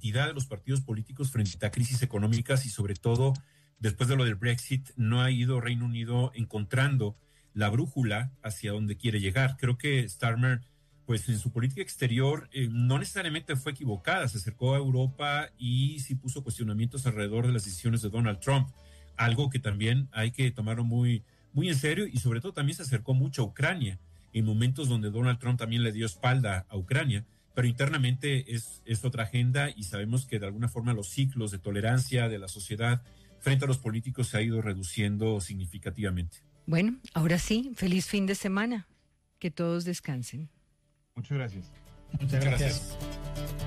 identidad de los partidos políticos frente a crisis económicas y sobre todo después de lo del Brexit no ha ido Reino Unido encontrando la brújula hacia donde quiere llegar. Creo que Starmer, pues en su política exterior no necesariamente fue equivocada, se acercó a Europa y sí puso cuestionamientos alrededor de las decisiones de Donald Trump, algo que también hay que tomarlo muy, muy en serio, y sobre todo también se acercó mucho a Ucrania en momentos donde Donald Trump también le dio espalda a Ucrania, pero internamente es otra agenda y sabemos que de alguna forma los ciclos de tolerancia de la sociedad frente a los políticos se ha ido reduciendo significativamente. Bueno, ahora sí, feliz fin de semana. Que todos descansen. Muchas gracias. Muchas gracias.